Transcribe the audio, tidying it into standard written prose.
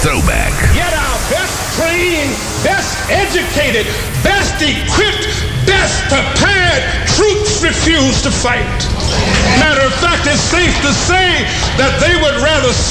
Throwback. Yet our best trained, best educated, best equipped, best prepared troops refuse to fight. Matter of fact, it's safe to say that they would rather